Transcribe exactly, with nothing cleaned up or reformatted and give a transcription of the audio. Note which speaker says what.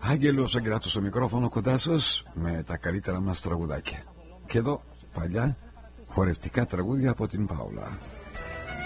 Speaker 1: Άγγελος Αγκυράτος στο μικρόφωνο κοντά σας με τα καλύτερα μας τραγουδάκια. Και εδώ παλιά χορευτικά τραγούδια από την Πάολα.